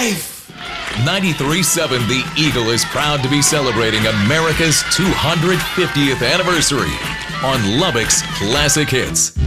life. 93.7 The Eagle is proud to be celebrating America's 250th anniversary on Lubbock's Classic Hits.